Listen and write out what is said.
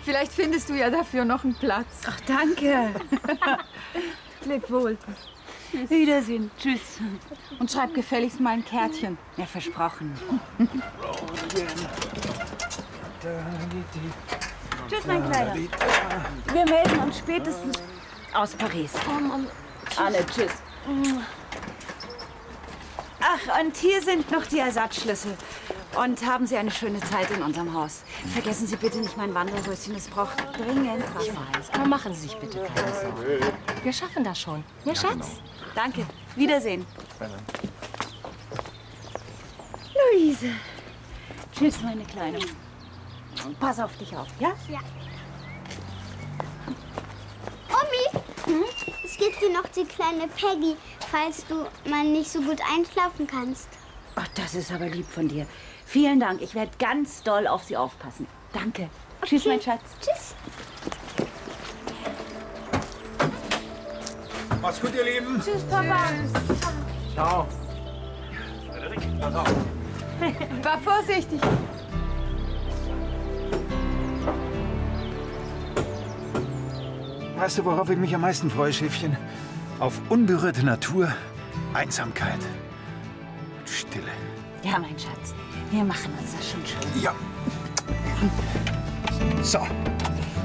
Vielleicht findest du ja dafür noch einen Platz. Ach, danke. Leb wohl. Wiedersehen. Tschüss. Und schreib gefälligst mal ein Kärtchen. Ja, versprochen. Tschüss, mein Kleiner. Wir melden uns spätestens aus Paris. Alle, tschüss. Ach, und hier sind noch die Ersatzschlüssel. Und haben Sie eine schöne Zeit in unserem Haus. Vergessen Sie bitte nicht mein Wanderröschen. Es braucht dringend Wasser. Aber machen Sie sich bitte keine Sorgen. Wir schaffen das schon. Ja, Schatz? Genau. Danke. Wiedersehen. Luise. Tschüss, meine Kleine. Pass auf dich auf, ja? Ja. Omi, es gibt hier noch die kleine Peggy, falls du mal nicht so gut einschlafen kannst. Ach, das ist aber lieb von dir. Vielen Dank. Ich werde ganz doll auf Sie aufpassen. Danke. Okay. Tschüss, mein Schatz. Tschüss. Macht's gut, ihr Lieben. Tschüss, Papa. Ciao. Frederik, pass auf. War vorsichtig. Weißt du, worauf ich mich am meisten freue, Schiffchen? Auf unberührte Natur, Einsamkeit und Stille. Ja, mein Schatz. Wir machen uns das schon schön. Ja. So.